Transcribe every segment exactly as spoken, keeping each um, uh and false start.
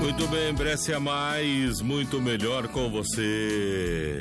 Muito bem, Brescia Mais, muito melhor com você.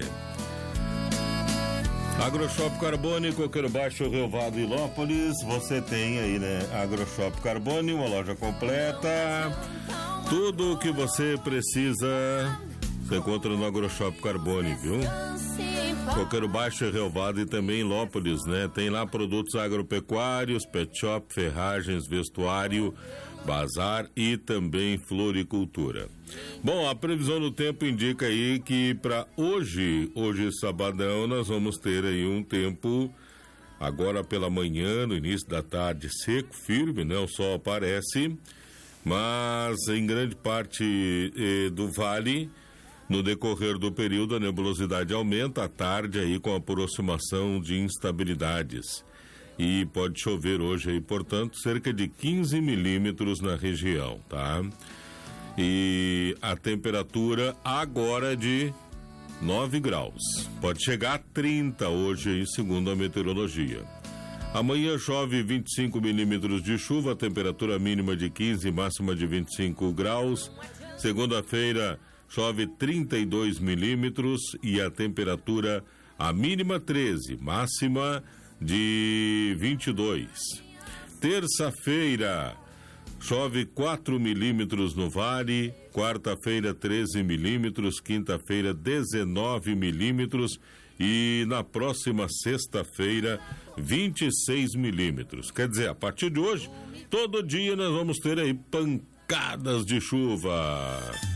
AgroShop Carbone, Coqueiro Baixo, Rio Vado e Lópolis. Você tem aí, né? AgroShop Carbone, uma loja completa. Tudo o que você precisa você encontra no AgroShop Carbone, viu? Coqueiro Baixo, Rio Vado e também Lópolis, né? Tem lá produtos agropecuários, pet shop, ferragens, vestuário, bazar e também floricultura. Bom, a previsão do tempo indica aí que para hoje, hoje sabadão, nós vamos ter aí um tempo agora pela manhã, no início da tarde, seco, firme, né? O sol aparece, mas em grande parte eh, do vale, no decorrer do período, a nebulosidade aumenta à tarde aí com a aproximação de instabilidades. E pode chover hoje aí, portanto, cerca de quinze milímetros na região, tá? E a temperatura agora é de nove graus. Pode chegar a trinta hoje aí, segundo a meteorologia. Amanhã chove vinte e cinco milímetros de chuva, a temperatura mínima de quinze, máxima de vinte e cinco graus. Segunda-feira chove trinta e dois milímetros e a temperatura, a mínima treze, máxima de vinte e dois. Terça-feira chove quatro milímetros no vale, quarta-feira treze milímetros, quinta-feira dezenove milímetros e na próxima sexta-feira vinte e seis milímetros. Quer dizer, a partir de hoje, todo dia nós vamos ter aí pancadas de chuva.